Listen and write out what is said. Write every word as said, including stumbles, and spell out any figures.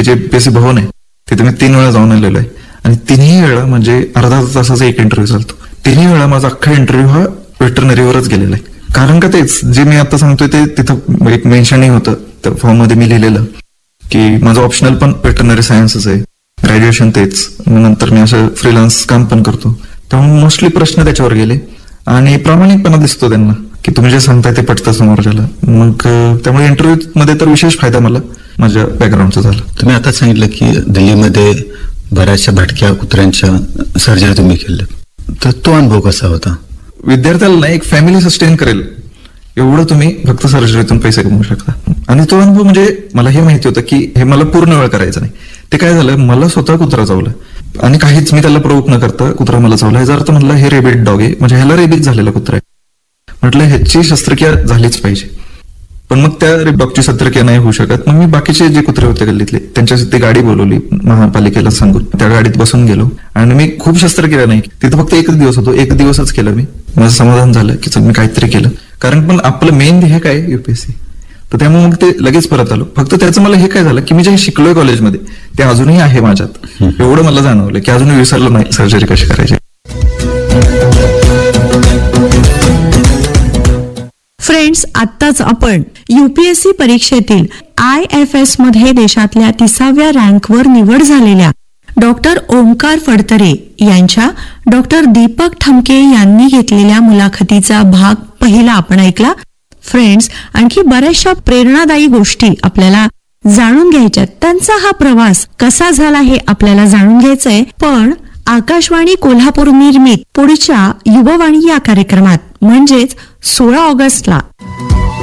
जे पीएससी भवन आहे तिथे मी तीन वेळा जाऊन आलेलो आहे आणि तिन्ही वेळा म्हणजे अर्धा तासाचा एक इंटरव्ह्यू चालतो. तिन्ही वेळा माझा अख्खा इंटरव्ह्यू हा वेटरनरीवरच गेलेला आहे. कारण का तेच जे मी आता सांगतोय ते तिथं एक मेन्शनही होतं त्या फॉर्म मध्ये मी लिहिलेलं की माझं ऑप्शनल पण वेटरनरी सायन्सच आहे, ग्रॅज्युएशन तेच, नंतर मी असं फ्रीलान्स काम पण करतो. त्यामुळे मोस्टली प्रश्न त्याच्यावर गेले आणि प्रामाणिकपणा दिसतो त्यांना की तुम्ही जे सांगताय ते पटतं समोरच्याला. मग त्यामुळे इंटरव्ह्यू मध्ये तर विशेष फायदा मला माझ्या बॅकग्राऊंडचा झाला. तुम्ही आता सांगितलं की दिल्लीमध्ये बऱ्याचशा भटक्या कुत्र्यांच्या सर्जरी तुम्ही केल्या, तर तो अनुभव कसा होता? विद्यार्थ्याला नाही, एक फॅमिली सस्टेन करेल एवढं तुम्ही फक्त सर्जरीतून पैसे कमवू शकता. आणि तो अनुभव म्हणजे मला हे माहिती होतं की हे मला पूर्ण वेळ करायचं नाही. ते काय झालं, मला स्वतः कुत्रा चावलं आणि काहीच मी त्याला प्रोवोक न करता कुत्रा मला चावला. ह्याचा अर्थ म्हणलं हे रेबिड डॉग आहे, म्हणजे ह्याला रेबीज झालेला कुत्रा आहे, म्हटलं ह्याची शस्त्रक्रिया झालीच पाहिजे. पण मग त्या डॉगची शस्त्रक्रिया नाही होऊ शकत. मग मी बाकीचे जे कुत्रे होते गल्लीतले त्यांच्यासाठी गाडी बोलवली महापालिकेला सांगून, त्या गाडीत बसून गेलो आणि मी खूप शस्त्रक्रिया नाही, तिथं फक्त एकच दिवस होतो, एक दिवसच केलं मी. माझं समाधान झालं की मी काहीतरी केलं. कारण पण आपलं मेन ध्येय काय युपीएससी, तर त्यामुळे मग ते लगेच परत आलो. फक्त त्याचं मला हे काय झालं की मी जे शिकलोय कॉलेजमध्ये ते अजूनही आहे माझ्यात, एवढं मला जाणवलं की अजूनही विसरलं नाही सर्जरी कशी करायची. फ्रेंड्स, आत्ताच आपण युपीएससी परीक्षेतील आय एफ एस मध्ये देशातल्या तिसाव्या रँकवर निवड झालेल्या डॉक्टर ओमकार फडतरे यांच्या डॉक्टर दीपक ठमके यांनी घेतलेल्या मुलाखतीचा भाग पहिला आपण ऐकला. फ्रेंड्स, आणखी बऱ्याचशा प्रेरणादायी गोष्टी आपल्याला जाणून घ्यायच्यात. त्यांचा हा प्रवास कसा झाला हे आपल्याला जाणून घ्यायचंय. पण आकाशवाणी कोल्हापूर निर्मित पुढच्या युववाणी या कार्यक्रमात म्हणजेच सोळा ऑगस्टला